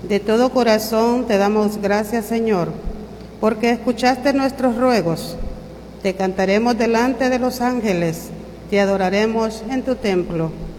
De todo corazón te damos gracias, Señor, porque escuchaste nuestros ruegos. Te cantaremos delante de los ángeles, te adoraremos en tu templo.